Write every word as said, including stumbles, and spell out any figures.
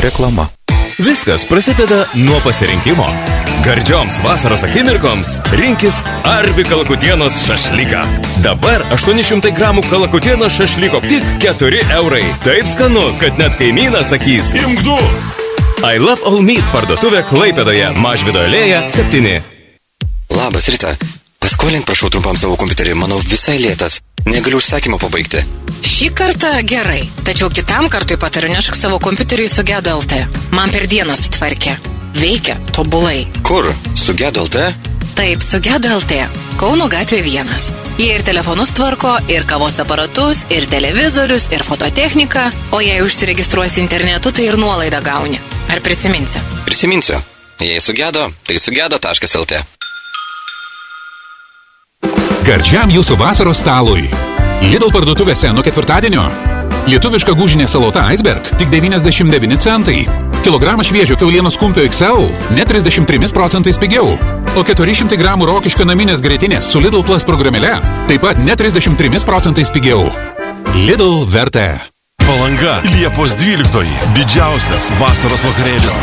Reklama. Viskas prasideda nuo pasirinkimo. Gardžioms vasaros akimirkoms rinkis Arvi kalakutienos šašlyką. Dabar aštuoni šimtai gramų kalakutienos šašlyko tik keturi eurai. Taip skanu, kad net kaimynas sakys: imk du! I Love All Meat parduotuvė Klaipėdoje, Mažvydo alėja septyni. Labas, Rita. Paskolink prašau trumpam savo kompiuterį, manau visai lėtas. Negaliu užsakymą pabaigti. Šį kartą gerai, tačiau kitam kartui patariu nešk savo kompiuterį į Sugedo L T. Man per dieną sutvarkė. Veikia tobulai. Kur? Sugedo L T? Taip, Sugedo L T. Kauno gatvė vienas. Jie ir telefonus tvarko, ir kavos aparatus, ir televizorius, ir fototechniką. O jei užsiregistruosi internetu, tai ir nuolaidą gauni. Ar prisiminsi? Prisiminsiu. Jei sugedo, tai sugedo taškas L T. Gardžiam jūsų vasaros stalui. Lidl parduotuvėse nuo ketvirtadienio. Lietuviška gūžinė salota Iceberg tik devyniasdešimt devyni centai. Kilogramas šviežio kiaulienos kumpio X L net trisdešimt trimis procentais pigiau. O keturi šimtai gramų rokiškio naminės grietinės su Lidl Plus programėle taip pat net trisdešimt trimis procentais pigiau. Lidl vertė. Palanga, Liepos dvyliktoji. Didžiausias vasaros vakarėlis